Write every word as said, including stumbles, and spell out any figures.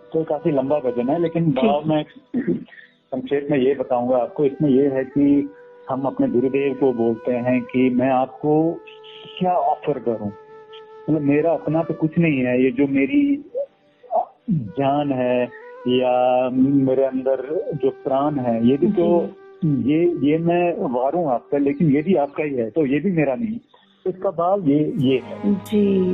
तो काफी लंबा भजन है, लेकिन भाव मैं संक्षेप में ये बताऊंगा आपको। इसमें ये है कि हम अपने गुरुदेव को बोलते हैं कि मैं आपको क्या ऑफर करूं, मतलब मेरा अपना तो कुछ नहीं है, ये जो मेरी जान है या मेरे अंदर जो प्राण है ये भी तो ये ये मैं वारूं आपका, लेकिन ये भी आपका ही है, तो ये भी मेरा नहीं। इसका भाव ये ये है जी।